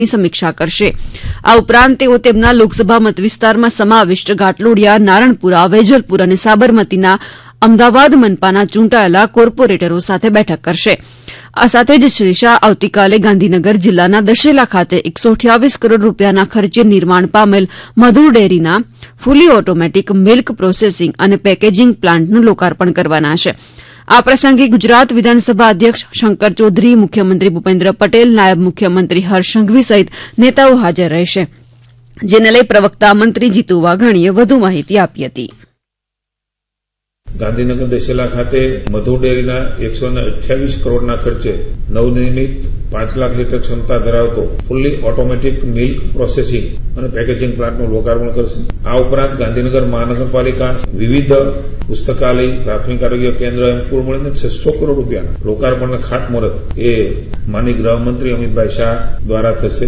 સમીક્ષા કરશે. આ ઉપરાંત તેઓ તેમના લોકસભા મતવિસ્તારમાં સમાવિષ્ટ ઘાટલોડિયા, નારણપુરા, વેજલપુર અને સાબરમતીના અમદાવાદ મનપાના ચૂંટાયેલા કોર્પોરેટરો સાથે બેઠક કરશે. આ સાથે જ શ્રી શાહ આવતીકાલે ગાંધીનગર જિલ્લાના દશેલા ખાતે 128 કરોડ રૂપિયાના ખર્ચે નિર્માણ પામેલ મધુર ડેરીના ફૂલી ઓટોમેટિક મિલ્ક પ્રોસેસિંગ અને પેકેજિંગ પ્લાન્ટનું લોકાર્પણ કરવાના છે. આ પ્રસંગે ગુજરાત વિધાનસભા અધ્યક્ષ શંકર ચૌધરી, મુખ્યમંત્રી ભૂપેન્દ્ર પટેલ, નાયબ મુખ્યમંત્રી હર્ષ સંઘવી સહિત નેતાઓ હાજર રહેશે. જેને લઈ પ્રવક્તા મંત્રી જીતુ વાઘાણીએ વધુ માહિતી આપી હતી. ગાંધીનગર દશેલા ખાતે મધુર ડેરીના 128 કરોડના ખર્ચે નવનિર્મિત 5 લાખ લીટર ક્ષમતા ધરાવતો ફુલ્લી ઓટોમેટિક મિલ્ક પ્રોસેસિંગ અને પેકેજિંગ પ્લાન્ટનું લોકાર્પણ કરશે. આ ઉપરાંત ગાંધીનગર મહાનગરપાલિકા વિવિધ પુસ્તકાલય, પ્રાથમિક આરોગ્ય કેન્દ્ર એમ કુલ મળીને 600 કરોડ રૂપિયાના લોકાર્પણના ખાતમુહૂર્ત એ માનનીય ગૃહમંત્રી અમિતભાઈ શાહ દ્વારા થશે.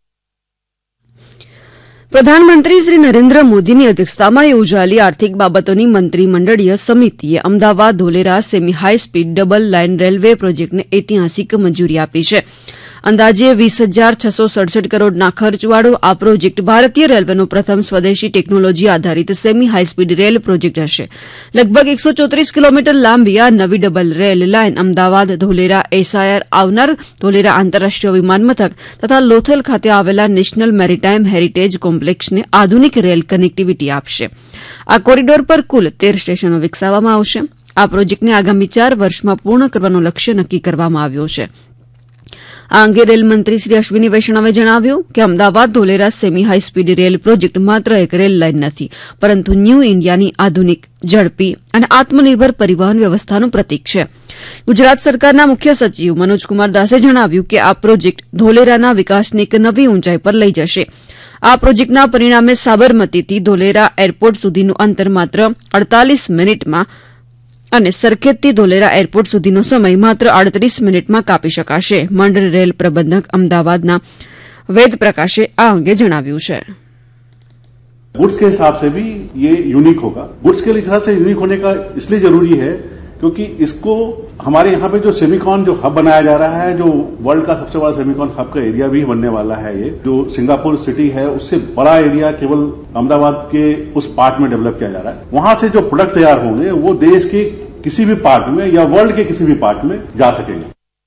પ્રધાનમંત્રી શ્રી નરેન્દ્ર મોદીની અધ્યક્ષતામાં યોજાયેલી આર્થિક બાબતોની મંત્રીમંડળીય સમિતિએ Ahmedabad Dholera semi high speed double line railway પ્રોજેક્ટને ઐતિહાસિક મંજૂરી આપી છે. અંદાજે 20,667 કરોડના ખર્ચવાળો આ પ્રોજેક્ટ ભારતીય રેલવેનો પ્રથમ સ્વદેશી ટેકનોલોજી આધારિત સેમી હાઈસ્પીડ રેલ પ્રોજેક્ટ હશે. લગભગ 134 કિલોમીટર લાંબી આ નવી double rail line Ahmedabad Dholera SIR આવનાર ધોલેરા આંતરરાષ્ટ્રીય વિમાનમથક તથા લોથલ ખાતે આવેલા નેશનલ મેરીટાઇમ હેરિટેજ કોમ્પ્લેક્સને આધુનિક રેલ કનેક્ટિવિટી આપશે. આ કોરિડોર પર કુલ 13 સ્ટેશનો વિકસાવવામાં આવશે. આ પ્રોજેક્ટને આગામી 4 વર્ષમાં પૂર્ણ કરવાનો લક્ષ્ય નક્કી કરવામાં આવ્યો છે. આ અંગે રેલમંત્રી શ્રી અશ્વિની વૈષ્ણવે જણાવ્યું કે Ahmedabad Dholera semi high speed rail project માત્ર એક રેલ લાઇન નથી, પરંતુ ન્યૂ ઇન્ડિયાની આધુનિક, ઝડપી અને આત્મનિર્ભર પરિવહન વ્યવસ્થાનું પ્રતીક છે. ગુજરાત સરકારના મુખ્ય સચિવ મનોજકુમાર દાસે જણાવ્યું કે આ પ્રોજેક્ટ ધોલેરાના વિકાસને એક નવી ઊંચાઈ પર લઈ જશે. આ પ્રોજેક્ટના પરિણામે સાબરમતીથી ધોલેરા એરપોર્ટ સુધીનું અંતર માત્ર 48 મિનિટમાં અને સરખેજથી ધોલેરા એરપોર્ટ સુધીનો સમય માત્ર 38 મિનિટમાં કાપી શકાશે. મંડળ રેલ પ્રબંધક અમદાવાદના વેદ પ્રકાશે આ અંગે જણાવ્યું છે. गुड्स के हिसाब से भी ये यूनिक होगा. गुड्स के लिहाज से यूनिक होने का इसलिए जरूरी है क्योंकि इसको हमारे यहाँ पे जो सेमिकॉन जो हब बनाया जा रहा है, जो वर्ल्ड का सबसे बड़ा सेमिकॉन हब का एरिया भी बनने वाला है. ये जो सिंगापुर सिटी है उससे बड़ा एरिया केवल अहमदाबाद के उस पार्ट में डेवलप किया जा रहा है. वहां से जो प्रोडक्ट तैयार होंगे वो देश के किसी भी पार्ट में या वर्ल्ड के किसी भी पार्ट में जा सकेंगे.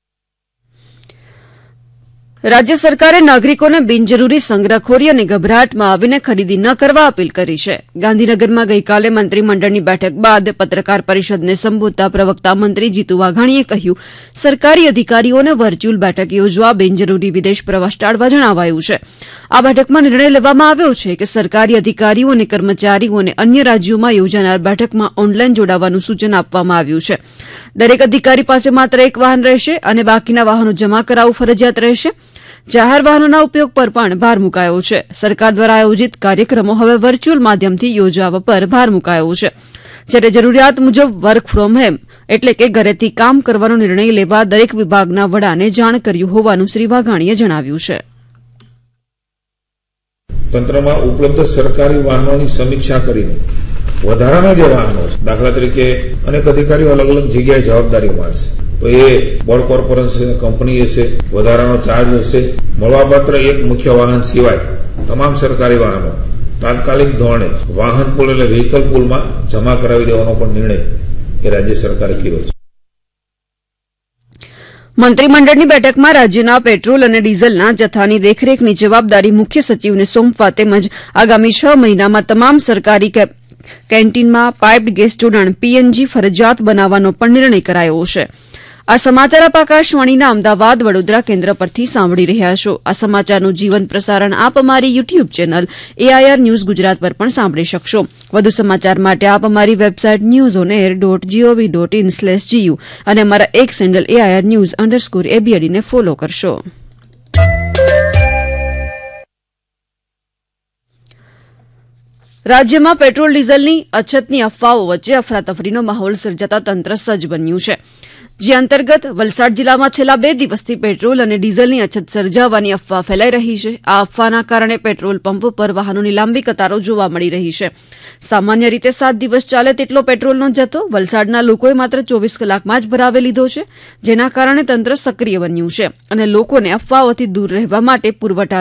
રાજ્ય સરકારે નાગરિકોને બિનજરૂરી સંગ્રહખોરી અને ગભરાટમાં આવીને ખરીદી ન કરવા અપીલ કરી છે. ગાંધીનગરમાં ગઈકાલે મંત્રીમંડળની બેઠક બાદ પત્રકાર પરિષદને સંબોધતા પ્રવક્તા મંત્રી જીતુ વાઘાણીએ કહ્યું, સરકારી અધિકારીઓને વર્ચ્યુઅલ બેઠક યોજવા બિનજરૂરી વિદેશ પ્રવાસ ટાળવા જણાવાયું છે. આ બેઠકમાં નિર્ણય લેવામાં આવ્યો છે કે સરકારી અધિકારીઓ અને કર્મચારીઓને અન્ય રાજ્યોમાં યોજાનાર બેઠકમાં ઓનલાઈન જોડાવાનું સૂચન આપવામાં આવ્યું છે. દરેક અધિકારી પાસે માત્ર એક વાહન રહેશે અને બાકીના વાહનો જમા કરાવવું ફરજિયાત રહેશે. જાહેર વાહનોના ઉપયોગ પર પણ ભાર મુકાયો છે. સરકાર દ્વારા આયોજિત કાર્યક્રમો હવે વર્ચ્યુઅલ માધ્યમથી યોજવા પર ભાર મુકાયો છે. જ્યારે જરૂરિયાત મુજબ વર્ક ફ્રોમ હોમ એટલે કે ઘરેથી કામ કરવાનો નિર્ણય લેવા દરેક વિભાગના વડાને જાણ કર્યું હોવાનું શ્રી વાઘાણીએ જણાવ્યું છે. તંત્રમાં ઉપલબ્ધ સરકારી વાહનોની સમીક્ષા કરીને વધારાના જે વાહનો છે, દાખલા તરીકે અનેક અધિકારીઓ અલગ અલગ જગ્યાએ જવાબદારીમાં હશે, તો એ બોર્ડ કોર્પોરેશન કંપની હશે, વધારાનો ચાર્જ હશે. મળવાપાત્ર એક મુખ્ય વાહન સિવાય તમામ સરકારી વાહનો તાત્કાલિક ધોરણે વાહન પુલ એટલે વ્હીકલ પુલમાં જમા કરાવી દેવાનો પણ નિર્ણય એ રાજ્ય સરકારે કર્યો છે. મંત્રીમંડળની બેઠકમાં રાજ્યના પેટ્રોલ અને ડીઝલના જથ્થાની દેખરેખની જવાબદારી મુખ્ય સચિવને સોંપવા તેમજ આગામી 6 મહિનામાં તમામ સરકારી કેન્ટીનમાં પાઇપ્ડ ગેસ જોડાણ પીએનજી ફરજિયાત બનાવવાનો પણ નિર્ણય કરાયો છે. આ સમાચાર આપ આકાશવાણીના અમદાવાદ વડોદરા કેન્દ્ર પરથી સાંભળી રહ્યા છો. આ સમાચારનું જીવંત પ્રસારણ આપ અમારી YouTube channel AIR news Gujarat પર પણ સાંભળી શકશો. વધુ સમાચાર માટે આપ અમારી વેબસાઇટ newsonair.gov.in/gu અને અમારા એક્સ હેન્ડલ AIR News_ABD ને ફોલો કરશો. રાજ્યમાં પેટ્રોલ ડીઝલની અછતની અફવાઓ વચ્ચે અફરાતફરીનો માહોલ સર્જાતા તંત્ર સજ્જ બન્યું છે. જે અંતર્ગત વલસાડ જિલ્લામાં છેલ્લા 2 દિવસથી પેટ્રોલ અને ડીઝલની અછત સર્જાવાની અફવા ફેલાઈ રહી છે. આ અફવાના કારણે પેટ્રોલ પંપ પર વાહનોની લાંબી કતારો જોવા મળી રહી છે. સામાન્ય રીતે 7 દિવસ ચાલે તેટલો પેટ્રોલનો જથ્થો વલસાડના લોકોએ માત્ર 24 કલાકમાં જ ભરાવી લીધો છે, જેના કારણે તંત્ર સક્રિય બન્યું છે અને લોકોને અફવાઓથી દૂર રહેવા માટે પુરવઠા